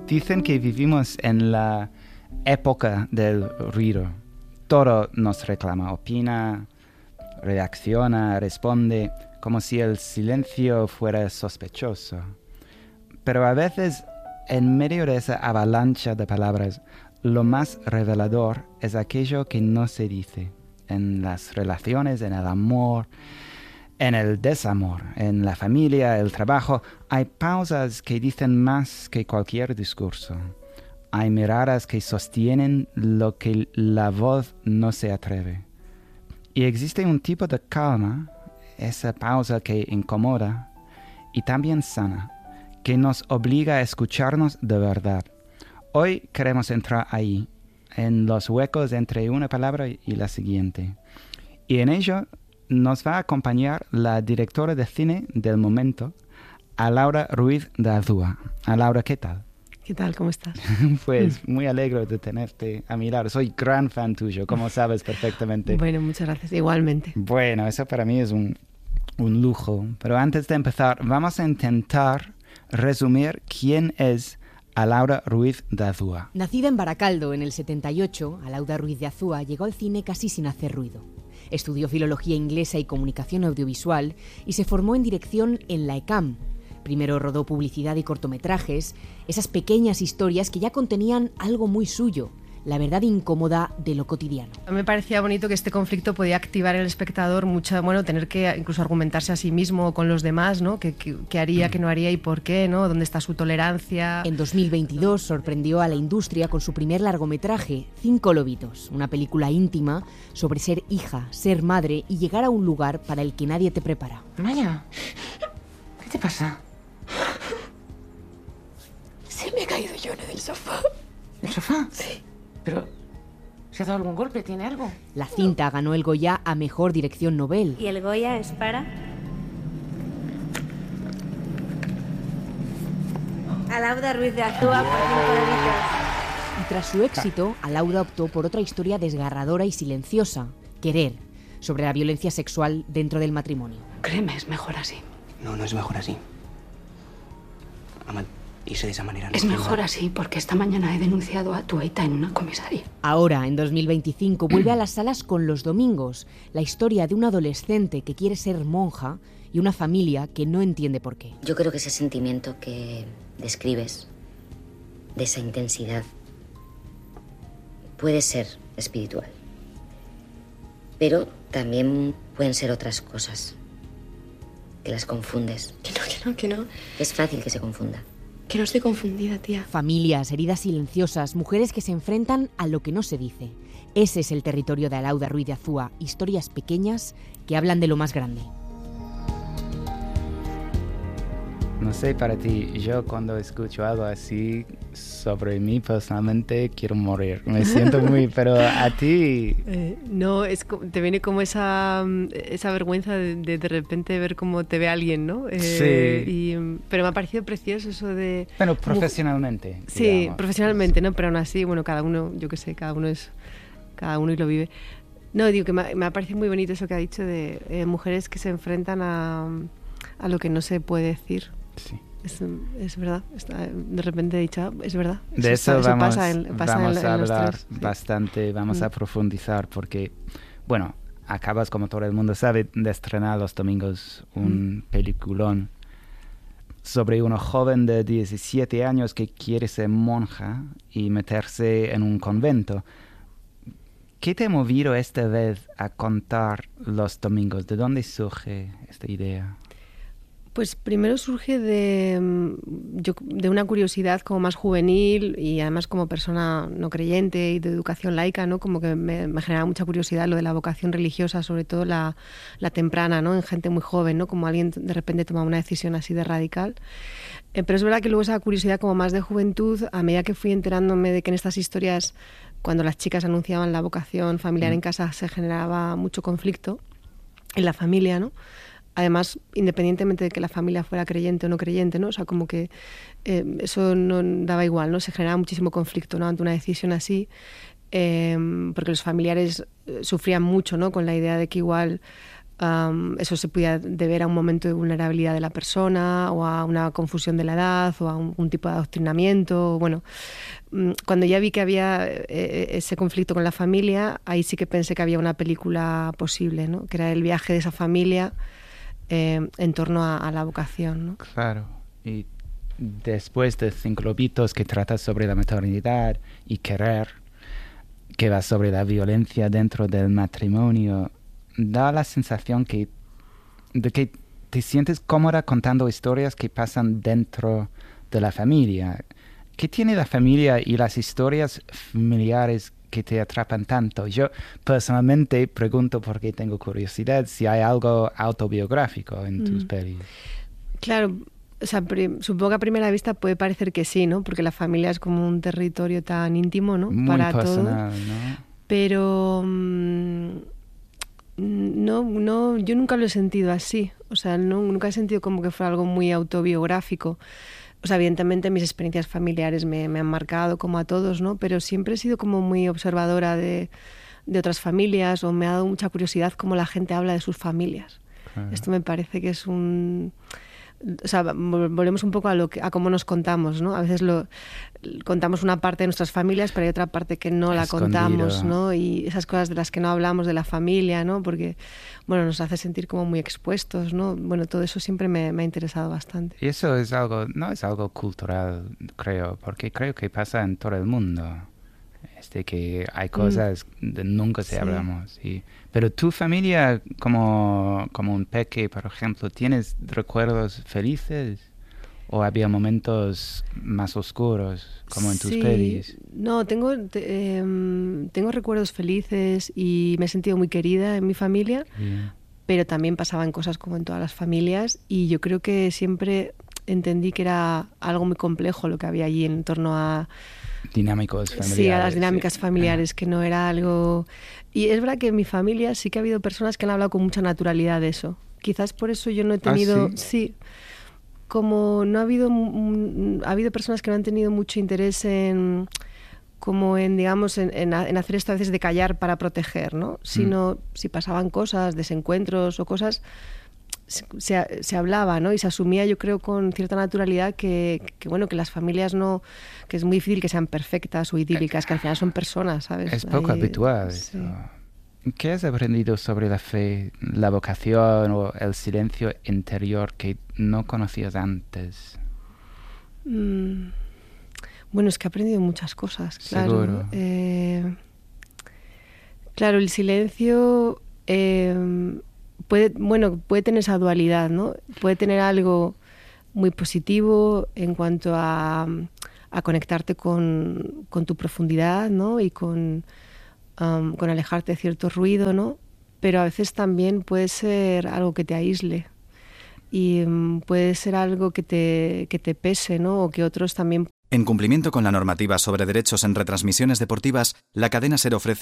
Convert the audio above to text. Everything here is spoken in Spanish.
Dicen que vivimos en la época del ruido. Todo nos reclama, opina, reacciona, responde, como si el silencio fuera sospechoso. Pero a veces, en medio de esa avalancha de palabras, lo más revelador es aquello que no se dice. En las relaciones, en el amor, en el desamor, en la familia, el trabajo, hay pausas que dicen más que cualquier discurso. Hay miradas que sostienen lo que la voz no se atreve. Y existe un tipo de calma, esa pausa que incomoda y también sana, que nos obliga a escucharnos de verdad. Hoy queremos entrar ahí, en los huecos entre una palabra y la siguiente. Y en ello nos va a acompañar la directora de cine del momento, Laura Ruiz de Azúa. Laura, ¿qué tal? ¿Qué tal? ¿Cómo estás? Pues muy alegre de tenerte a mi lado. Soy gran fan tuyo, como sabes perfectamente. Bueno, muchas gracias. Igualmente. Bueno, eso para mí es un lujo. Pero antes de empezar, vamos a intentar resumir quién es Laura Ruiz de Azúa. Nacida en Baracaldo en el 78, Laura Ruiz de Azúa llegó al cine casi sin hacer ruido. Estudió filología inglesa y comunicación audiovisual y se formó en dirección en la ECAM. Primero rodó publicidad y cortometrajes, esas pequeñas historias que ya contenían algo muy suyo, la verdad incómoda de lo cotidiano. A mí me parecía bonito que este conflicto podía activar en el espectador mucho, tener que incluso argumentarse a sí mismo o con los demás, ¿no? ¿Qué haría, qué no haría y por qué, ¿no? ¿Dónde está su tolerancia? En 2022 sorprendió a la industria con su primer largometraje, 5 lobitos, una película íntima sobre ser hija, ser madre y llegar a un lugar para el que nadie te prepara. Maya, ¿qué te pasa? Se me he caído yo en el sofá. ¿El sofá? Sí. Pero, ¿se ha dado algún golpe? ¿Tiene algo? La cinta ganó el Goya a Mejor Dirección Nobel. ¿Y el Goya es para? Laura Ruiz de Azúa por 5 lobitos. Y tras su éxito, Laura optó por otra historia desgarradora y silenciosa, Querer, sobre la violencia sexual dentro del matrimonio. Créeme, es mejor así. No, no es mejor así. Mamá, irse de esa manera no Es mejor así porque esta mañana he denunciado a tu Aita en una comisaría. Ahora, en 2025, vuelve a las salas con Los Domingos, la historia de una adolescente que quiere ser monja y una familia que no entiende por qué. Yo creo que ese sentimiento que describes, de esa intensidad, puede ser espiritual. Pero también pueden ser otras cosas, que las confundes. Que no. Es fácil que se confunda. Que no estoy confundida, tía. Familias, heridas silenciosas, mujeres que se enfrentan a lo que no se dice. Ese es el territorio de Laura Ruiz de Azúa, historias pequeñas que hablan de lo más grande. No sé, para ti, yo cuando escucho algo así sobre mí personalmente quiero morir. Me siento muy... Pero a ti... No, te viene como esa vergüenza de repente ver cómo te ve alguien, ¿no? Sí. Pero me ha parecido precioso eso de... Bueno, profesionalmente. Sí, digamos. profesionalmente, ¿no? Pero aún así, cada uno, yo qué sé, cada uno y lo vive. No, digo que me ha parecido muy bonito eso que ha dicho de mujeres que se enfrentan a lo que no se puede decir. Sí. Es verdad. De repente he dicho, es verdad. De eso vamos a hablar tres, bastante, vamos a profundizar porque, bueno, acabas, como todo el mundo sabe, de estrenar Los Domingos un peliculón sobre una joven de 17 años que quiere ser monja y meterse en un convento. ¿Qué te ha movido esta vez a contar Los Domingos? ¿De dónde surge esta idea? Pues primero surge de una curiosidad como más juvenil y además como persona no creyente y de educación laica, ¿no? Como que me generaba mucha curiosidad lo de la vocación religiosa, sobre todo la temprana, ¿no? En gente muy joven, ¿no? Como alguien de repente toma una decisión así de radical. Pero es verdad que luego esa curiosidad como más de juventud, a medida que fui enterándome de que en estas historias, cuando las chicas anunciaban la vocación familiar en casa, se generaba mucho conflicto en la familia, ¿no? Además, independientemente de que la familia fuera creyente o no creyente, ¿no? O sea, como que eso no daba igual, ¿no? Se generaba muchísimo conflicto, ¿no? Ante una decisión así, porque los familiares sufrían mucho, ¿no? Con la idea de que igual Eso se podía deber a un momento de vulnerabilidad de la persona o a una confusión de la edad o a un tipo de adoctrinamiento. Bueno, cuando ya vi que había ese conflicto con la familia, ahí sí que pensé que había una película posible, ¿no? Que era el viaje de esa familia en torno a la vocación, ¿no? Claro. Y después de 5 lobitos, que trata sobre la maternidad y querer, que va sobre la violencia dentro del matrimonio, da la sensación de que te sientes cómoda contando historias que pasan dentro de la familia. ¿Qué tiene la familia y las historias familiares que te atrapan tanto? Yo personalmente pregunto, porque tengo curiosidad, si hay algo autobiográfico en tus pelis. Claro, o sea, supongo que a primera vista puede parecer que sí, ¿no? Porque la familia es como un territorio tan íntimo, ¿no? Muy para personal, todos. ¿no? Pero no, yo nunca lo he sentido así. O sea, nunca he sentido como que fuera algo muy autobiográfico. O sea, evidentemente mis experiencias familiares me han marcado como a todos, ¿no? Pero siempre he sido como muy observadora de otras familias, o me ha dado mucha curiosidad cómo la gente habla de sus familias. Claro. Esto me parece que es un... O sea, volvemos un poco a cómo nos contamos, ¿no? A veces contamos una parte de nuestras familias, pero hay otra parte que no la contamos, ¿no? Y esas cosas de las que no hablamos de la familia, ¿no? Porque, bueno, nos hace sentir como muy expuestos, ¿no? Bueno, todo eso siempre me ha interesado bastante. Y eso es no es algo cultural, creo, porque creo que pasa en todo el mundo. Que hay cosas de nunca se hablamos. Pero tu familia, como un peque, por ejemplo, ¿tienes recuerdos felices? ¿O había momentos más oscuros, como en tus pelis? No, tengo recuerdos felices y me he sentido muy querida en mi familia, pero también pasaban cosas como en todas las familias, y yo creo que siempre entendí que era algo muy complejo lo que había allí en torno a... dinámicos familiares. Sí, a las dinámicas familiares, que no era algo... Y es verdad que en mi familia sí que ha habido personas que han hablado con mucha naturalidad de eso. Quizás por eso yo no he tenido... Sí, como no ha habido... ha habido personas que no han tenido mucho interés en hacer esto a veces de callar para proteger, ¿no? Sino si pasaban cosas, desencuentros o cosas... Se hablaba, ¿no? Y se asumía, yo creo, con cierta naturalidad que las familias no... que es muy difícil que sean perfectas o idílicas, que al final son personas, ¿sabes? Es poco habitual. Sí. ¿Qué has aprendido sobre la fe, la vocación o el silencio interior que no conocías antes? Bueno, es que he aprendido muchas cosas, claro. Seguro. Claro, el silencio... puede tener esa dualidad, ¿no? Puede tener algo muy positivo en cuanto a conectarte con tu profundidad, ¿no? Y con alejarte de cierto ruido, ¿no? Pero a veces también puede ser algo que te aísle y puede ser algo que te pese, ¿no? O que otros también... En cumplimiento con la normativa sobre derechos en retransmisiones deportivas, la cadena SER ofrece